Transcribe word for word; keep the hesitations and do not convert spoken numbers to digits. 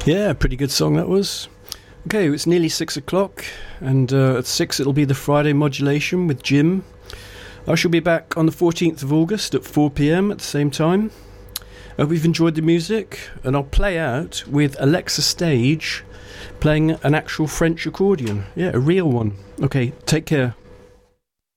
Yeah, pretty good song that was. Okay, it's nearly six o'clock, and uh, at six it'll be the Friday modulation with Jim. I shall be back on the fourteenth of August at four p.m. at the same time. I hope you've enjoyed the music, and I'll play out with Alexa Stage playing an actual French accordion. Yeah, a real one. Okay, take care.